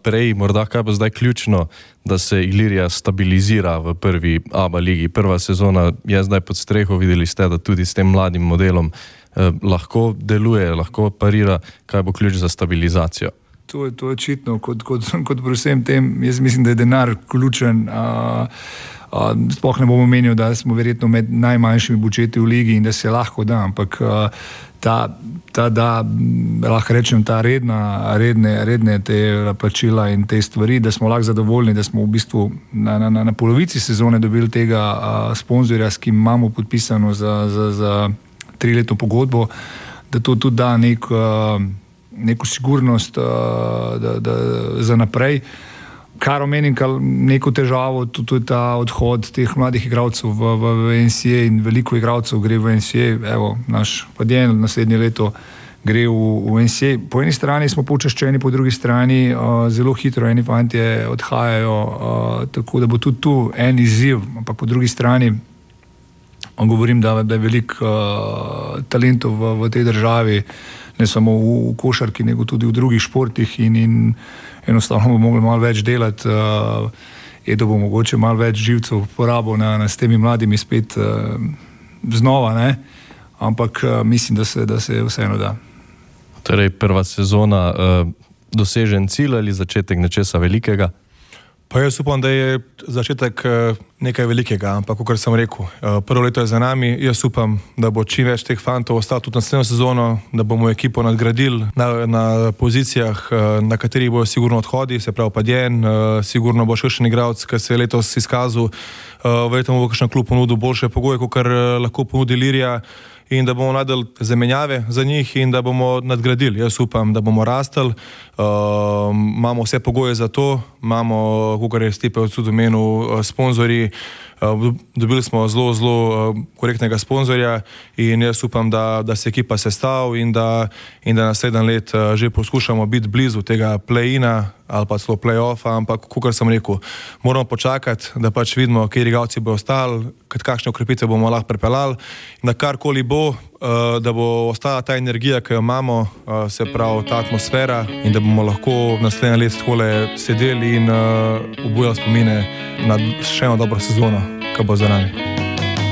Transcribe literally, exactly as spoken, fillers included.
naprej, morda kaj bo zdaj ključno, da se Ilirija stabilizira v prvi A B A ligi. Prva sezona je zdaj pod streho, videli ste, da tudi s tem mladim modelom eh, lahko deluje, lahko parira. Kaj bo ključ za stabilizacijo? To je, to je očitno, kot, kot, kot pri vsem tem, jaz mislim, da je denar ključen. Uh, uh, sploh ne bomo menil, da smo verjetno med najmanjšimi budžeti v ligi in da se lahko da, ampak uh, ta, ta da, lahko rečem, ta redna, redne, redne te plačila in te stvari, da smo lahko zadovoljni, da smo v bistvu na, na, na polovici sezone dobili tega uh, sponzorja, s kim imamo podpisano za, za, za triletno pogodbo, da to tudi da nek uh, neko sigurnost uh, da, da, za naprej. Kar omenim, kar neko težavo, tudi ta odhod teh mladih igralcev v, v, v N C A in veliko igralcev gre v N C A. Evo, naš Padjen naslednje leto gre v, v N C A. Po eni strani smo počaščeni, po drugi strani uh, zelo hitro eni fantje odhajajo, uh, tako da bo tudi tu en izziv, ampak po drugi strani govorim, da, da je veliko uh, talentov v, v tej državi, ne samo v, v košarki, nego tudi v drugih športih in, in enostavno bomo mogli malo več delati. Uh, Edo bo mogoče malo več živcev porabil na, na s temi mladimi spet uh, znova, ne? Ampak uh, mislim, da se, da se vseeno da. Torej prva sezona uh, dosežen cilj ali začetek nečesa velikega? Pa jaz upam, da je začetek nekaj velikega, ampak kot sem rekel, prvo leto je za nami, jaz upam, da bo čim več teh fantov ostalo tudi naslednjo sezono, da bomo ekipo nadgradili na, na pozicijah, na katerih bojo sigurno odhodi, se pravi Padjen, sigurno bo še kakšen igralec, ki se je letos izkazal, verjetno bo kakšen klub ponudil boljše pogoje, kot kar lahko ponudi Ilirija, in da bomo najdeli zamenjave za njih in da bomo nadgradili. Jaz upam, da bomo rastli, uh, imamo vse pogoje za to, imamo, kakor je Stipe tudi omenil, uh, sponzorji, uh, dobili smo zelo, zelo uh, korektnega sponzorja in jaz upam, da, da se ekipa sestavi in da, in da naslednje let uh, že poskušamo biti blizu tega play-ina ali pa celo play-offa, ampak, kakor sem rekel, moramo počakati, da pač vidimo, kje igralci bojo ostali, kakšne ukrepitve bomo lahko pripeljali, da karkoli bo, da bo ostala ta energija, ki jo imamo, se pravi ta atmosfera in da bomo lahko naslednje let takole sedeli in obujali spomine na še eno dobro sezono, ki bo za nami.